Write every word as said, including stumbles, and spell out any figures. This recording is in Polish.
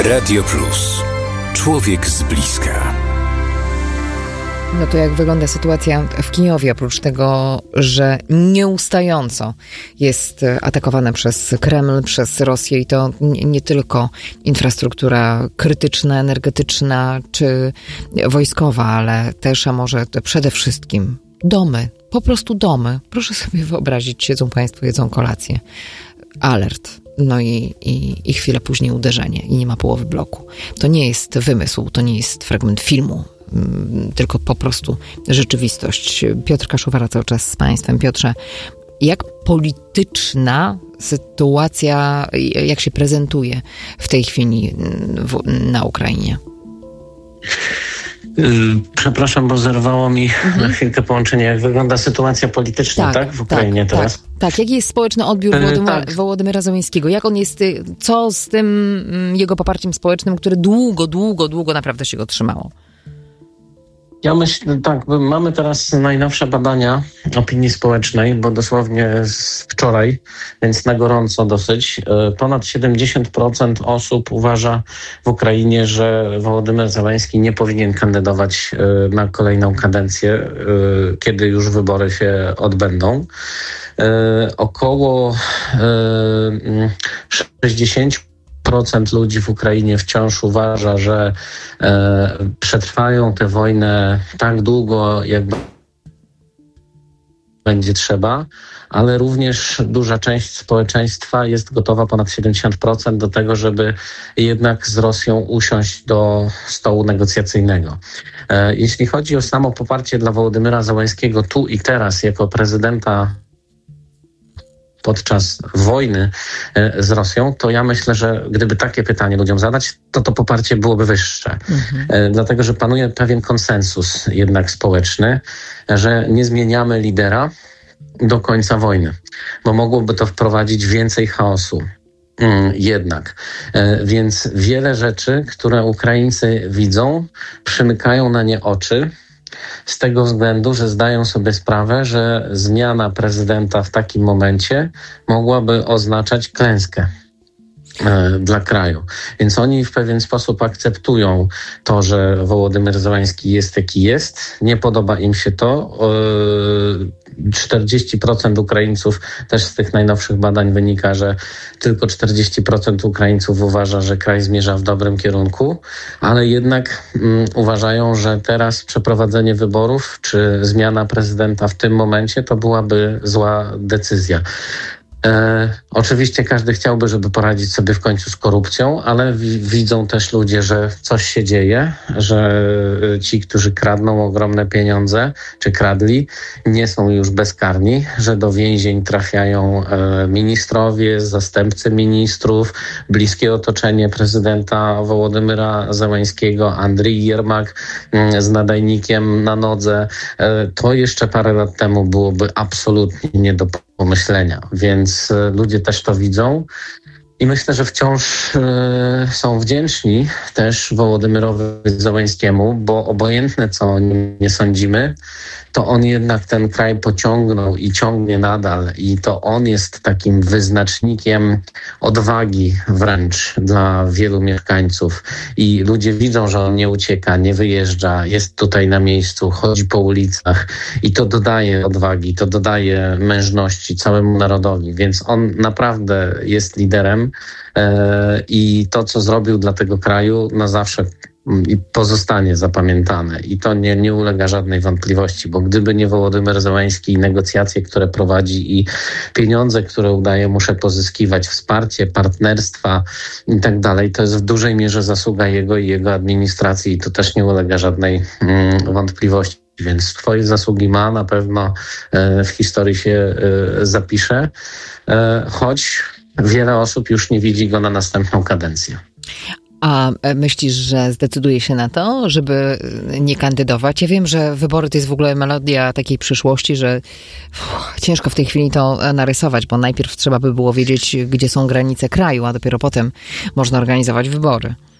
Radio Plus. Człowiek z bliska. No to jak wygląda sytuacja w Kijowie, oprócz tego, że nieustająco jest atakowana przez Kreml, przez Rosję i to nie, nie tylko infrastruktura krytyczna, energetyczna czy wojskowa, ale też, a może przede wszystkim domy, po prostu domy. Proszę sobie wyobrazić, siedzą państwo, jedzą kolację. Alert. No i, i, i chwilę później uderzenie i nie ma połowy bloku. To nie jest wymysł, to nie jest fragment filmu, tylko po prostu rzeczywistość. Piotr Kaszuwara cały czas z państwem. Piotrze, jak polityczna sytuacja, jak się prezentuje w tej chwili w, na Ukrainie? Przepraszam, bo zerwało mi mhm. na chwilkę połączenie. Jak wygląda sytuacja polityczna, tak, tak w Ukrainie tak, teraz? Tak, tak. Jaki jest społeczny odbiór Wołodymyra, tak. Wołodymyra Zełenskiego? Jak on jest, co z tym jego poparciem społecznym, które długo, długo, długo naprawdę się go trzymało? Ja myślę, tak, mamy teraz najnowsze badania opinii społecznej, bo dosłownie z wczoraj, więc na gorąco dosyć. Ponad siedemdziesiąt procent osób uważa w Ukrainie, że Wołodymyr Zełenski nie powinien kandydować na kolejną kadencję, kiedy już wybory się odbędą. Około sześćdziesiąt procent ludzi w Ukrainie wciąż uważa, że e, przetrwają tę wojnę tak długo, jak będzie trzeba, ale również duża część społeczeństwa jest gotowa, ponad siedemdziesiąt procent, do tego, żeby jednak z Rosją usiąść do stołu negocjacyjnego. E, jeśli chodzi o samo poparcie dla Wołodymyra Zełenskiego tu i teraz jako prezydenta podczas wojny z Rosją, to ja myślę, że gdyby takie pytanie ludziom zadać, to to poparcie byłoby wyższe. Mhm. Dlatego, że panuje pewien konsensus jednak społeczny, że nie zmieniamy lidera do końca wojny, bo mogłoby to wprowadzić więcej chaosu. Jednak. Więc wiele rzeczy, które Ukraińcy widzą, przymykają na nie oczy, z tego względu, że zdają sobie sprawę, że zmiana prezydenta w takim momencie mogłaby oznaczać klęskę dla kraju. Więc oni w pewien sposób akceptują to, że Wołodymyr Zełenski jest jaki jest. Nie podoba im się to. czterdzieści procent Ukraińców, też z tych najnowszych badań wynika, że tylko czterdzieści procent Ukraińców uważa, że kraj zmierza w dobrym kierunku, ale jednak um, uważają, że teraz przeprowadzenie wyborów czy zmiana prezydenta w tym momencie to byłaby zła decyzja. E, oczywiście każdy chciałby, żeby poradzić sobie w końcu z korupcją, ale wi- widzą też ludzie, że coś się dzieje, że ci, którzy kradną ogromne pieniądze, czy kradli, nie są już bezkarni, że do więzień trafiają e, ministrowie, zastępcy ministrów, bliskie otoczenie prezydenta Wołodymyra Zełenskiego, Andrii Jermak m, z nadajnikiem na nodze. E, to jeszcze parę lat temu byłoby absolutnie nie do pomyślenia, więc ludzie też to widzą i myślę, że wciąż e, są wdzięczni też Wołodymyrowi Zełenskiemu, bo obojętne co o nim nie sądzimy, to on jednak ten kraj pociągnął i ciągnie nadal i to on jest takim wyznacznikiem odwagi wręcz dla wielu mieszkańców i ludzie widzą, że on nie ucieka, nie wyjeżdża, jest tutaj na miejscu, chodzi po ulicach i to dodaje odwagi, to dodaje mężności całemu narodowi, więc on naprawdę jest liderem e, i to, co zrobił dla tego kraju, na zawsze i pozostanie zapamiętane. I to nie, nie ulega żadnej wątpliwości, bo gdyby nie Wołodymyr Zełenski i negocjacje, które prowadzi i pieniądze, które udaje mu się pozyskiwać, wsparcie, partnerstwa i tak dalej, to jest w dużej mierze zasługa jego i jego administracji i to też nie ulega żadnej mm, wątpliwości. Więc swoje zasługi ma, na pewno e, w historii się e, zapisze, e, choć wiele osób już nie widzi go na następną kadencję. A myślisz, że zdecyduje się na to, żeby nie kandydować? Ja wiem, że wybory to jest w ogóle melodia takiej przyszłości, że uff, ciężko w tej chwili to narysować, bo najpierw trzeba by było wiedzieć, gdzie są granice kraju, a dopiero potem można organizować wybory.